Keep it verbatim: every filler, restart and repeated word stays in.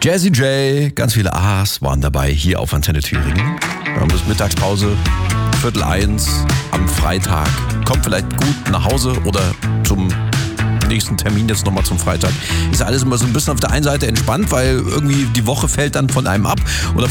Jazzy J, ganz viele A's waren dabei hier auf Antenne Thüringen. Wir haben bis Mittagspause, Viertel eins am Freitag. Kommt vielleicht gut nach Hause oder zum nächsten Termin jetzt nochmal zum Freitag. Ist alles immer so ein bisschen auf der einen Seite entspannt, weil irgendwie die Woche fällt dann von einem ab. Oder